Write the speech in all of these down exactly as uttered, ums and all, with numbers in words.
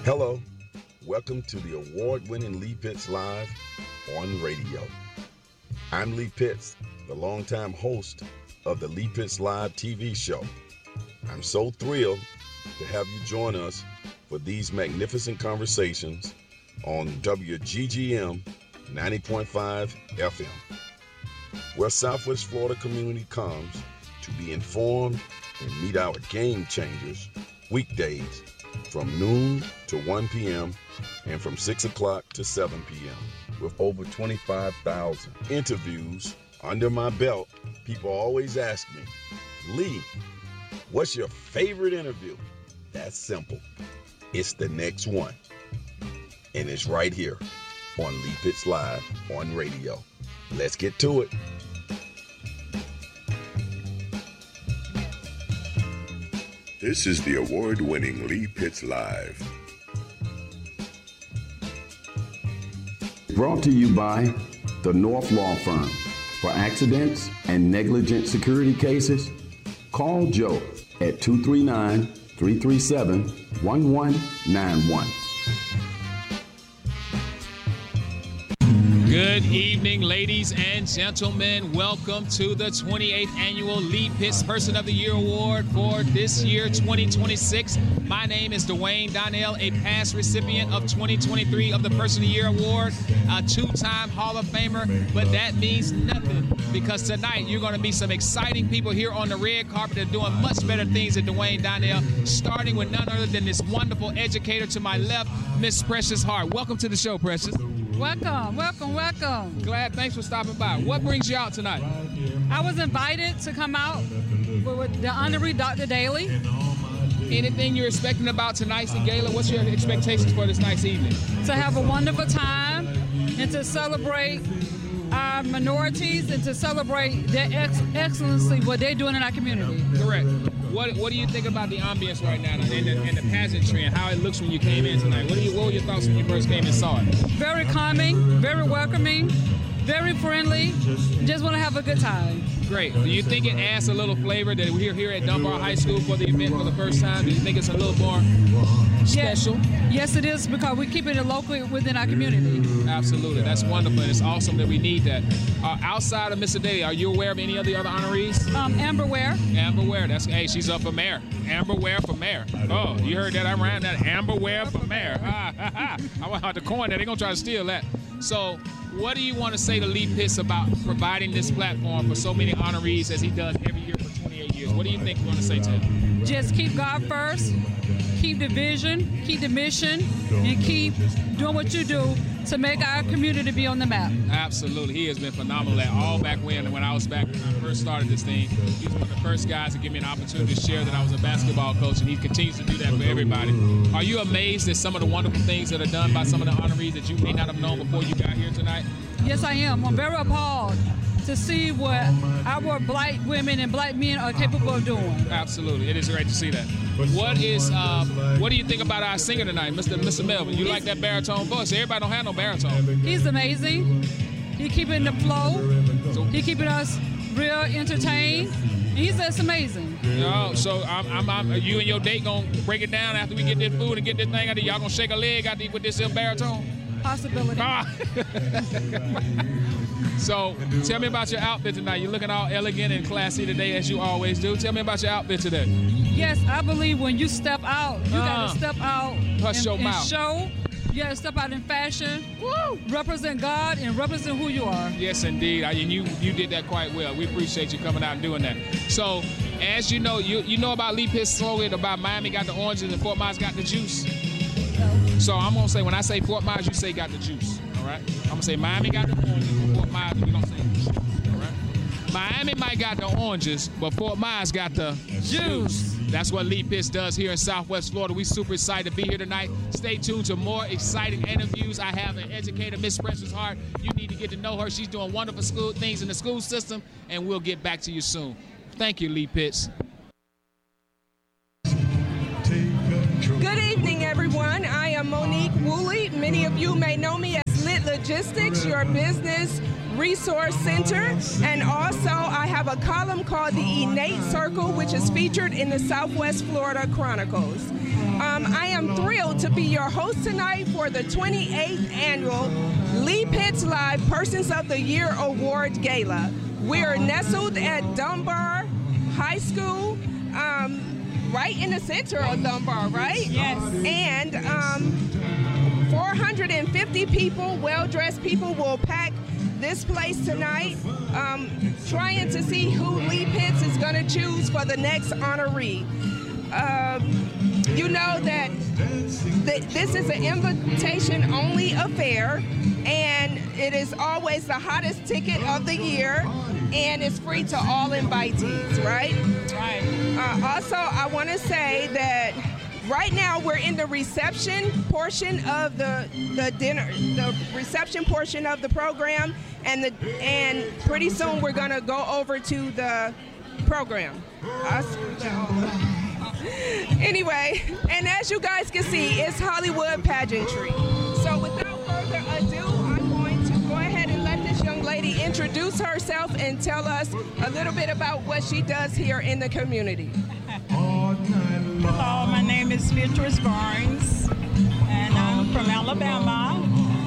Hello, welcome to the award-winning Lee Pitts Live on radio. I'm Lee Pitts, the longtime host of the Lee Pitts Live T V show. I'm so thrilled to have you join us for these magnificent conversations on W G G M ninety point five F M, where Southwest Florida community comes to be informed and meet our game changers weekdays from noon to one p.m. and from six o'clock to seven p.m. with over twenty-five thousand interviews under my belt. People always ask me, Lee, what's your favorite interview? That's simple. It's the next one. And it's right here on Lee Pitts Live on radio. Let's get to it. This is the award-winning Lee Pitts Live. Brought to you by the North Law Firm. For accidents and negligent security cases, call Joe at two three nine, three three seven, one one nine one. Good evening, ladies and gentlemen. Welcome to the twenty-eighth Annual Lee Pitts Person of the Year Award for this year, twenty twenty-six. My name is Dwayne Donnell, a past recipient of twenty twenty-three of the Person of the Year Award, a two-time Hall of Famer, but that means nothing because tonight you're going to meet some exciting people here on the red carpet that are doing much better things than Dwayne Donnell, starting with none other than this wonderful educator to my left, Miss Precious Hart. Welcome to the show, Precious. Welcome, welcome, welcome. Glad, thanks for stopping by. What brings you out tonight? I was invited to come out with the honorary Doctor Daly. Anything you're expecting about tonight's gala? What's your expectations for this night's evening? To have a wonderful time and to celebrate our minorities and to celebrate their ex- excellency, what they're doing in our community. Correct. What What do you think about the ambience right now and the, and the pageantry and how it looks when you came in tonight? What, do you, what were your thoughts when you first came and saw it? Very calming, very welcoming, very friendly. Just want to have a good time. Great. Do you think it adds a little flavor that we're here at Dunbar High School for the event for the first time? Do you think it's a little more special? Yes, yes it is, because we keep it local within our community. Absolutely. That's wonderful. And it's awesome that we need that. Uh, outside of Mister Daly, are you aware of any of the other honorees? Um, Amber Ware. Amber Ware. That's, hey, she's up for mayor. Amber Ware for mayor. Oh, you heard that? I ran that. Amber Ware for mayor. Ha, ha, ha. I went out to coin that. They're going to try to steal that. So what do you want to say to Lee Pitts about providing this platform for so many honorees as he does every year for twenty-eight years? What do you think you want to say to him? Just keep God first, keep the vision, keep the mission, and keep doing what you do to make our community be on the map. Absolutely. He has been phenomenal at all back when, when I was back when I first started this thing. He was one of the first guys to give me an opportunity to share that I was a basketball coach, and he continues to do that for everybody. Are you amazed at some of the wonderful things that are done by some of the honorees that you may not have known before you got here tonight? Yes, I am. I'm very appalled to see what our black women and black men are capable of doing. Absolutely. It is great to see that. What is, um, what do you think about our singer tonight, Mister Mister Melvin? You He's, like that baritone voice? Everybody don't have no baritone. He's amazing. He keeping the flow. So, he keeping us real entertained. And he's just amazing. Oh, so I'm, I'm, I'm, you and your date gonna break it down after we get this food and get this thing out of y'all gonna shake a leg out there with this baritone? Possibility. Ah. So, tell me about your outfit tonight. You're looking all elegant and classy today, as you always do. Tell me about your outfit today. Yes, I believe when you step out, you uh, got to step out Hush and, your and mouth. show. You got to step out in fashion, Woo! Represent God, and represent who you are. Yes, indeed. I, and you, you did that quite well. We appreciate you coming out and doing that. So, as you know, you, you know about Lee Pitts' slogan about Miami got the oranges and Fort Myers got the juice. So I'm going to say, when I say Fort Myers, you say got the juice, all right? I'm going to say Miami got the oranges, but Fort Myers, we don't say juice, all right? Miami might got the oranges, but Fort Myers got the juice. That's what Lee Pitts does here in Southwest Florida. We super excited to be here tonight. Stay tuned to more exciting interviews. I have an educator, Miss Precious Hart. You need to get to know her. She's doing wonderful school things in the school system, and we'll get back to you soon. Thank you, Lee Pitts. Good evening, everyone. I am Monique Woolley. Many of you may know me as Lit Logistics, your business resource center. And also, I have a column called the Innate Circle, which is featured in the Southwest Florida Chronicles. Um, I am thrilled proud to be your host tonight for the twenty-eighth annual Lee Pitts Live Persons of the Year Award Gala. We're nestled at Dunbar High School, um, right in the center of Dunbar, right? Yes. And um, four hundred fifty people, well-dressed people, will pack this place tonight, um, trying to see who Lee Pitts is going to choose for the next honoree. Um, you know that th- this is an invitation-only affair, and it is always the hottest ticket of the year, and it's free to all invitees, right? Right. Uh, also, I want to say that right now we're in the reception portion of the the dinner, the reception portion of the program, and the and pretty soon we're gonna go over to the program. I screwed that all up. Anyway, and as you guys can see, it's Hollywood pageantry. So without further ado, I'm going to go ahead and let this young lady introduce herself and tell us a little bit about what she does here in the community. Hello, my name is Beatrice Barnes, and I'm from Alabama.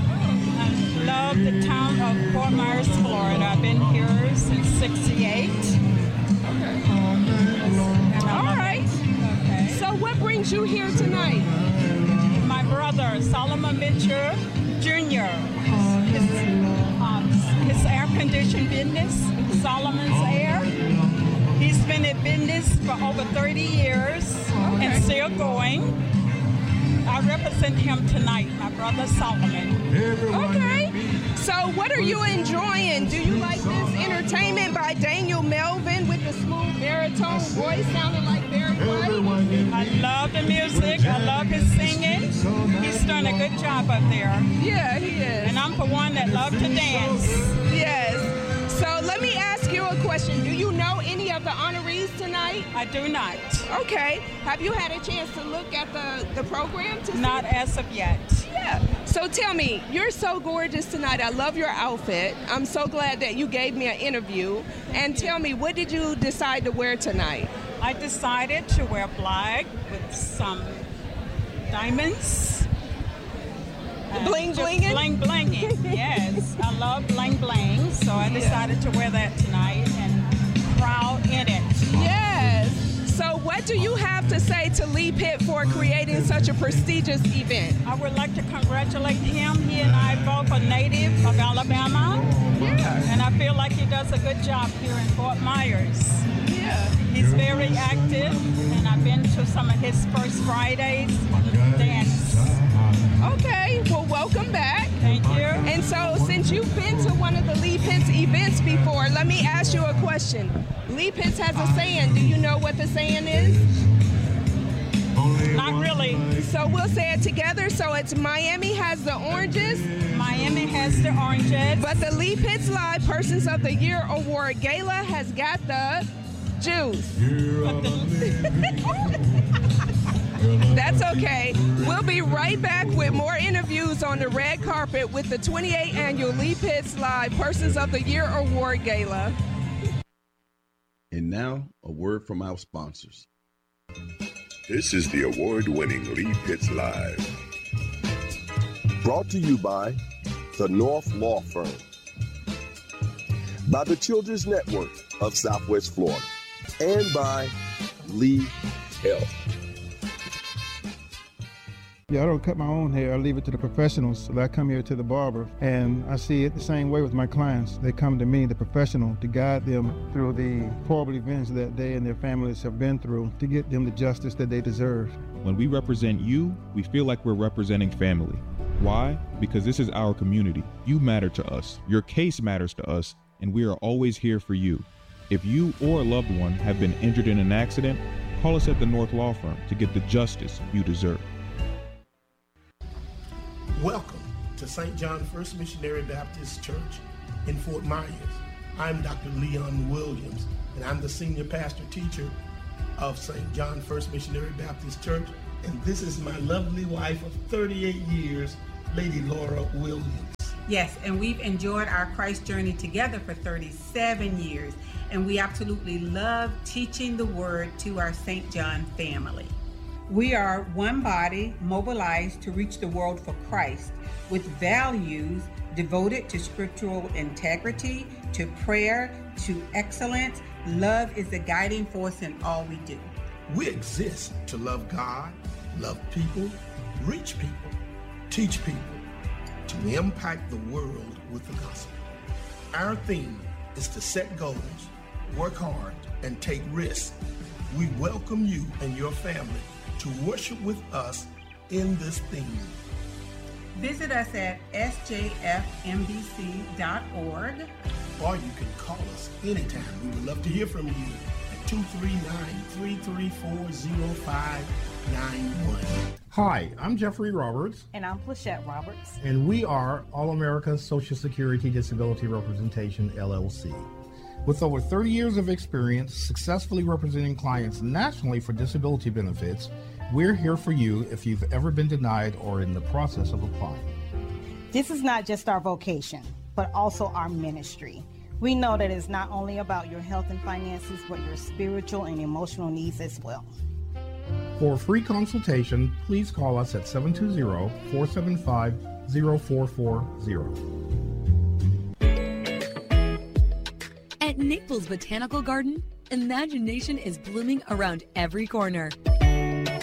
I love the town of Fort Myers, Florida. I've been here since sixty-eight. Okay. All right. Okay. So what brings you here tonight? My brother, Solomon Mitchell Junior His, um, his air-conditioned business, Solomon's Air. He's been in business for over thirty years Okay. and still going. I represent him tonight, my brother Solomon. Okay. So what are you enjoying? Do you like this entertainment by Daniel Melvin with the smooth baritone voice sounding like Barry White? I love the music. I love his singing. He's done a good job up there. Yeah, he is. And I'm for one that love to dance. Yes. So let me ask you a question. Do you know any of the honorees tonight? I do not. Okay. Have you had a chance to look at the, the program? To see? Not as of yet. Yeah. So tell me, you're so gorgeous tonight. I love your outfit. I'm so glad that you gave me an interview. And tell me, what did you decide to wear tonight? I decided to wear black with some diamonds. Uh, Bling just blinging? Bling blinging, yes. I love bling bling, so I decided to wear that tonight and proud in it. Yes. So what do you have to say to Lee Pitt for creating such a prestigious event? I would like to congratulate him. He and I both are native of Alabama. Yeah. And I feel like he does a good job here in Fort Myers. Yeah. He's very active, and I've been to some of his first Fridays dance. Okay. Well, welcome back. Thank you. And so since you've been to one of the Lee Pitts events before, let me ask you a question. Lee Pitts has a saying. Do you know what the saying is? Not really. So we'll say it together. So it's Miami has the oranges, Miami has the oranges. but the Lee Pitts Live Persons of the Year Award Gala has got the juice. But the, That's okay. We'll be right back with more interviews on the red carpet with the twenty-eighth Annual Lee Pitts Live Persons of the Year Award Gala. And now, a word from our sponsors. This is the award-winning Lee Pitts Live. Brought to you by the North Law Firm, by the Children's Network of Southwest Florida, and by Lee Health. Yeah, I don't cut my own hair. I leave it to the professionals. So I come here to the barber, and I see it the same way with my clients. They come to me, the professional, to guide them through the horrible events that they and their families have been through to get them the justice that they deserve. When we represent you, we feel like we're representing family. Why? Because this is our community. You matter to us. Your case matters to us, and we are always here for you. If you or a loved one have been injured in an accident, call us at the North Law Firm to get the justice you deserve. Welcome to Saint John First Missionary Baptist Church in Fort Myers. I'm Doctor Leon Williams, and I'm the senior pastor teacher of Saint John First Missionary Baptist Church. And this is my lovely wife of thirty-eight years, Lady Laura Williams. Yes, and we've enjoyed our Christ journey together for thirty-seven years, and we absolutely love teaching the word to our Saint John family. We are one body mobilized to reach the world for Christ with values devoted to scriptural integrity, to prayer, to excellence. Love is the guiding force in all we do. We exist to love God, love people, reach people, teach people, to impact the world with the gospel. Our theme is to set goals, work hard, and take risks. We welcome you and your family to worship with us in this theme. Visit us at s j f m b c dot org. Or you can call us anytime. We would love to hear from you at two three nine, three three four, zero five nine one. Hi, I'm Jeffrey Roberts. And I'm Plachette Roberts. And we are All America Social Security Disability Representation, L L C. With over thirty years of experience successfully representing clients nationally for disability benefits, we're here for you if you've ever been denied or in the process of applying. This is not just our vocation, but also our ministry. We know that it's not only about your health and finances, but your spiritual and emotional needs as well. For a free consultation, please call us at seven two zero, four seven five, zero four four zero. At Naples Botanical Garden, imagination is blooming around every corner.